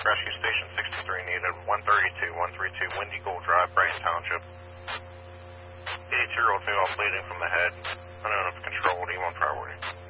Rescue Station 63 needed 132 Windy Gold Drive, Brighton Township. 82-year-old female bleeding from the head. Unknown if controlled, E1 priority.